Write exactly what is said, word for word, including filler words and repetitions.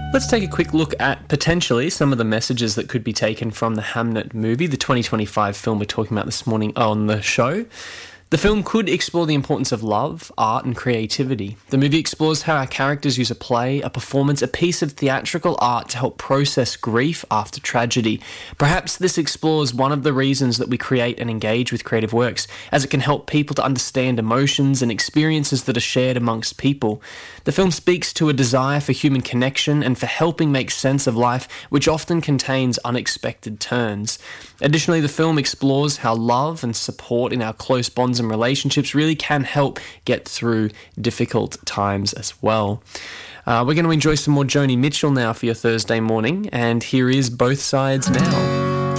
Let's take a quick look at potentially some of the messages that could be taken from the Hamnet movie, the twenty twenty-five film we're talking about this morning on the show. The film could explore the importance of love, art and creativity. The movie explores how our characters use a play, a performance, a piece of theatrical art to help process grief after tragedy. Perhaps this explores one of the reasons that we create and engage with creative works, as it can help people to understand emotions and experiences that are shared amongst people. The film speaks to a desire for human connection and for helping make sense of life, which often contains unexpected turns. Additionally, the film explores how love and support in our close bonds and relationships really can help get through difficult times as well. Uh, we're going to enjoy some more Joni Mitchell now for your Thursday morning, and here is Both Sides Now.